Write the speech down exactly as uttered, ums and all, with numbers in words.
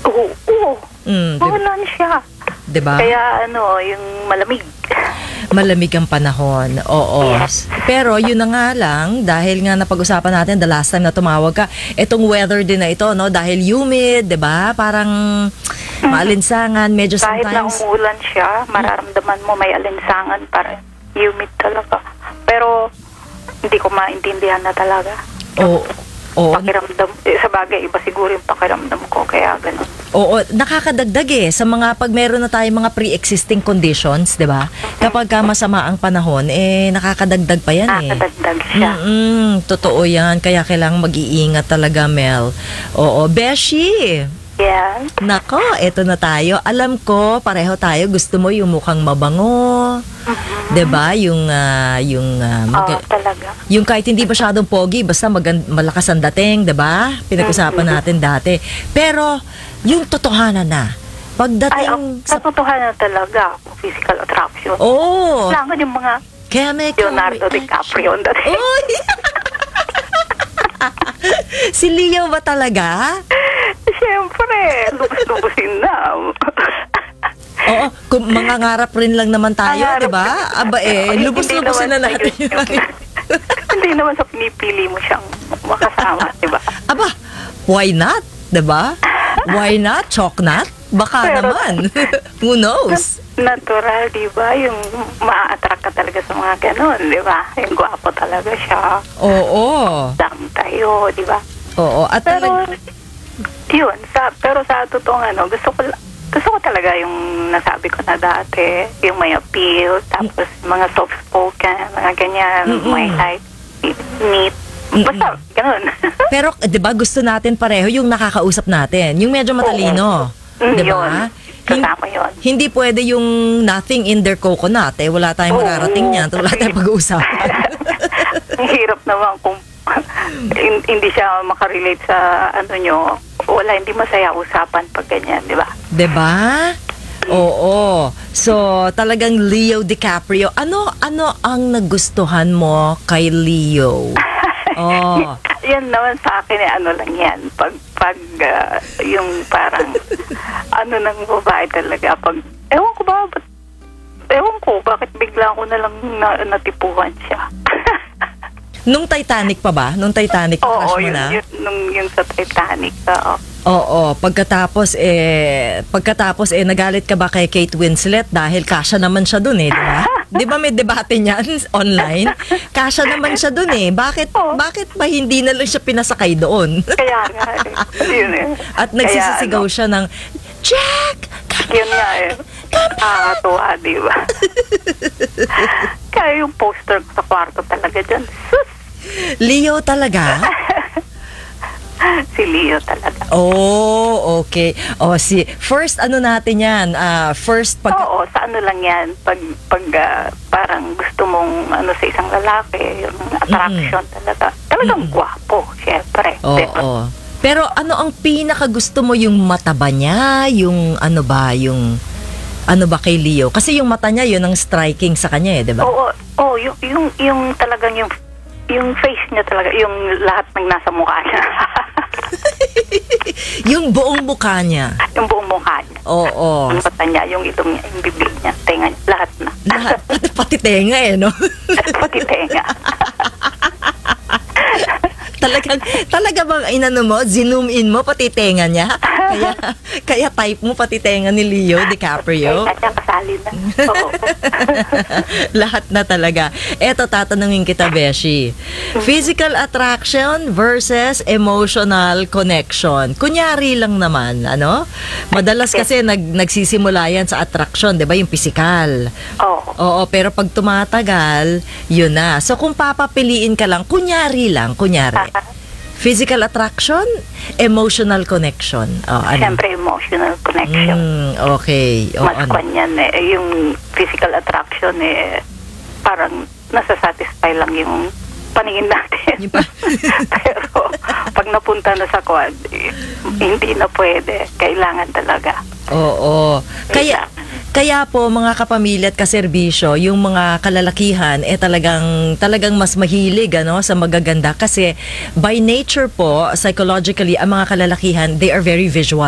Oo, oo. Mm, di- Maulan siya. diba? Kaya ano, yung malamig. Malamig ang panahon. Oo. Yes. Pero yun na nga lang, dahil nga napag-usapan natin the last time na tumawag ka, itong weather din na ito, no? Dahil humid, 'di ba? Parang maalinsangan, medyo Kahit na sometimes. umuulan siya, mararamdaman mo may alinsangan pa rin. Humid talaga. Pero hindi ko maintindihan na talaga. Oo. Oo. Pakiramdam, eh, sa bagay, iba siguro yung pakiramdam ko, kaya ganun. Oo, nakakadagdag eh sa mga pag meron na tayong mga pre-existing conditions, 'di ba? Kapag ka masama ang panahon, eh nakakadagdag pa 'yan eh. Nakakadagdag siya. Mm, totoo 'yan, kaya kailangang mag-iingat talaga, Mel. Oo, Beshi. Yes. Nako, eto na tayo. Alam ko, pareho tayo, gusto mo yung mukhang mabango. Mhm. 'Di ba? Yung ah, yung ah, Oo, mag- talaga. yung kahit hindi masyadong pogi, basta magan- malakas ang dating, 'di ba? Pinag-usapan natin dati. Pero yung totohanan na, Ay, pagdating oh, sa totohanan talaga, physical attraction. oh, Kailangan yung mga chemical Leonardo DiCaprio ang dating. Uy! Si Leo ba talaga? Siyempre, lubos-lubosin na. Oo, kung mangangarap rin lang naman tayo, Mangarap. 'di ba? Aba eh, Hindi lubos-lubosin na naman sa natin. yun yung- Hindi naman sa pinipili mo siyang makasama, di ba? Aba, why not? 'Di ba? Why not? Choknat? Baka Pero- naman. Who knows? Natural, di ba? Yung ma-attract ka talaga sa mga ganun, di ba? Yung gwapo talaga siya. Oo. Dam tayo, di ba? Oo. At Pero, talag- yun, sa, pero sa totoong ano, gusto ko, gusto ko talaga yung nasabi ko na dati, yung may appeal, tapos mga soft-spoken, mga ganyan, Mm-mm. may height, neat, basta, ganun. pero 'di ba gusto natin pareho yung nakakausap natin, yung medyo matalino. Mm, 'Di yun. ba? Hin- Kasama yun. hindi pwede yung nothing in their coconut. Eh, wala tayong Oo. mararating niyan. Wala tayong pag-uusapan. Ang hirap naman kung hin- hindi siya makarelate sa ano nyo. Wala, hindi masaya usapan pag ganyan, di ba? 'Di ba? Oo. So, talagang Leo DiCaprio. Ano ano ang nagustuhan mo kay Leo? Oh. Yan naman sa akin, eh, ano lang yan. Pag, pag ah, yung parang, ano ng babae talaga. Pag, ewan ko ba, ba't, ewan ko, bakit bigla ko na lang na, natipuhan siya. Nung Titanic pa ba? Nung Titanic, Oo, crush mo yun, na? yun, nung yun sa Titanic. Oo. Oo, pagkatapos eh pagkatapos eh nagalit ka ba kay Kate Winslet dahil kasya naman siya dun eh, di ba? Di ba may debate niyan online? Kasya naman siya dun eh. Bakit Oo. bakit ba hindi na lang siya pinasakay doon? Kaya nga, eh. Yun eh. At Kaya, nagsisisigaw ano, siya ng Jack! Yun nga eh. Nakakatuwa, di ba? Kaya yung poster ko sa kwarto talaga dyan. Sus! Leo talaga? Si Leo talaga. Oh, okay. Oh, si first ano natin 'yan? Ah, first pag Oo, sa ano lang yan. Pag, pag ah, parang gusto mong ano sa isang lalaki, yung attraction talaga. Talagang gwapo, syempre. Oo. Diba? oo. Pero ano ang pinaka gusto mo, yung mata ba niya, yung ano ba, yung ano ba kay Leo? Kasi yung mata niya yun ang striking sa kanya eh, 'di ba? Oo, oo, yung, yung, yung talagang yung yung face niya talaga, yung lahat ng nasa mukha niya. Yung buong mukha niya. Yung buong mukha niya. Oo. Yung mata niya, yung ilong niya, yung bibig niya, tenga niya, lahat na. Lahat, pati, pati tenga eh, no? Pati tenga. Talagang, talaga bang inano mo, zoom in mo, pati tenga niya? Kaya, kaya type mo pati tenga ni Leo DiCaprio? Kaya kasali na. Oo. Lahat na talaga. Eto, tatanungin kita, Beshi. Physical attraction versus emotional connection. Kunyari lang naman, ano? Madalas kasi nag, nagsisimula yan sa attraction, di ba? Yung physical. Oo. Oo, pero pag tumatagal, yun na. So, kung papapiliin ka lang, kunyari lang, kunyari. Physical attraction, emotional connection. Oh, ano? Siyempre, emotional connection. Mm, okay. O, Mas ano? kwan yan eh. Yung physical attraction eh, parang nasa-satisfy lang yung paningin natin. Yung pa- Pero pag napunta na sa kwan, eh, hindi na pwede. Kailangan talaga. Oo. Kaya kaya po mga kapamilya at kaserbisyo, yung mga kalalakihan eh talagang talagang mas mahilig ano sa magaganda kasi by nature po psychologically ang mga kalalakihan, they are very visual.